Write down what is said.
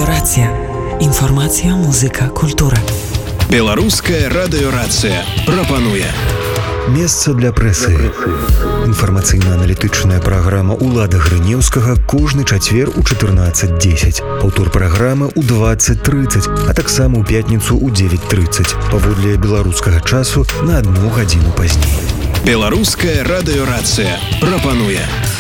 Радыёрацыя. Інфармацыя, музыка, культура. Беларуская радыёрацыя прапануе месца для прэсы. Інфармацыйна-аналітычная праграма «Улада Грынеўскага» кожны чацвер у 14:10. Паўтор праграмы ў 20:30, а таксама ў пятніцу ў 9:30. Паводле беларускага часу на 1 гадзіну пазней. Беларуская радыёрацыя прапануе